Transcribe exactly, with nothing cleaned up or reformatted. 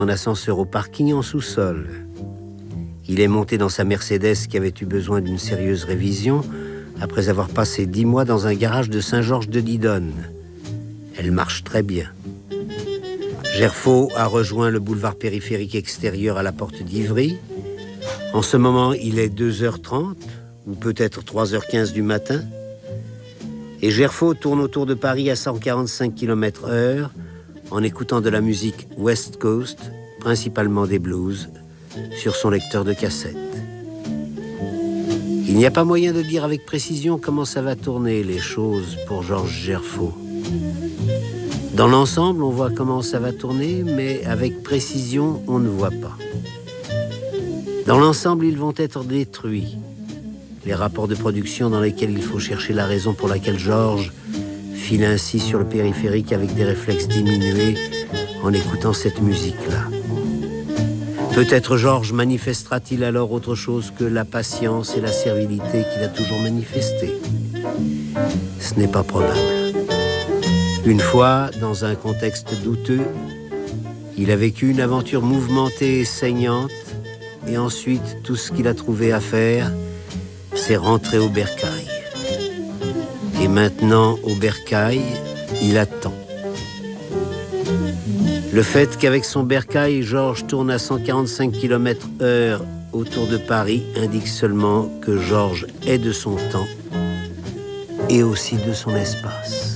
en ascenseur au parking en sous-sol. Il est monté dans sa Mercedes qui avait eu besoin d'une sérieuse révision après avoir passé dix mois dans un garage de Saint-Georges-de-Didonne. Elle marche très bien. Gerfaut a rejoint le boulevard périphérique extérieur à la porte d'Ivry. En ce moment, il est deux heures trente, ou peut-être trois heures quinze du matin. Et Gerfaut tourne autour de Paris à cent quarante-cinq kilomètres heure en écoutant de la musique West Coast, principalement des blues, sur son lecteur de cassette. Il n'y a pas moyen de dire avec précision comment ça va tourner les choses pour Georges Gerfaut. Dans l'ensemble, on voit comment ça va tourner, mais avec précision, on ne voit pas. Dans l'ensemble, ils vont être détruits. Les rapports de production dans lesquels il faut chercher la raison pour laquelle Georges file ainsi sur le périphérique avec des réflexes diminués en écoutant cette musique-là. Peut-être Georges manifestera-t-il alors autre chose que la patience et la servilité qu'il a toujours manifestées. Ce n'est pas probable. Une fois, dans un contexte douteux, il a vécu une aventure mouvementée et saignante, et ensuite, tout ce qu'il a trouvé à faire, c'est rentrer au bercail. Et maintenant, au bercail, il attend. Le fait qu'avec son bercail, Georges tourne à cent quarante-cinq kilomètres heure autour de Paris indique seulement que Georges est de son temps et aussi de son espace.